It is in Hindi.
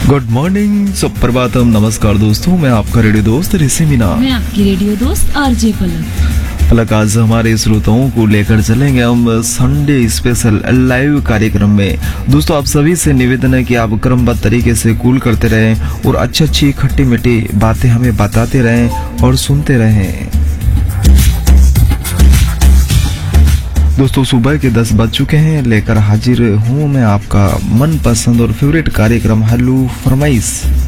गुड मॉर्निंग, सुप्रभातम, नमस्कार दोस्तों। मैं आपका रेडियो दोस्त ऋषि मीना। मैं आपकी रेडियो दोस्त आरजे पलक। आज हमारे श्रोताओं को लेकर चलेंगे हम संडे स्पेशल लाइव कार्यक्रम में। दोस्तों, आप सभी से निवेदन है कि आप क्रमबद्ध तरीके से कूल करते रहें और अच्छी खट्टी मीठी बातें हमें बताते रहें और सुनते रहें। दोस्तों, सुबह के 10 बज चुके हैं। लेकर हाजिर हूँ मैं आपका मनपसंद और फेवरेट कार्यक्रम हेलो फरमाइश।